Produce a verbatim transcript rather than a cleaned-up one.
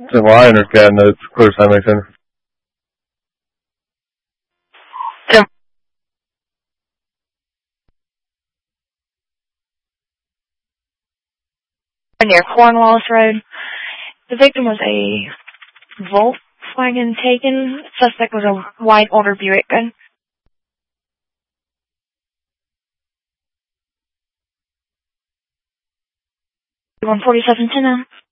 Well, I understand that it's clear Simington. Near Cornwallis Road. The victim was a Volkswagen Taken. Suspect was a white older Buick. one forty-seven ten.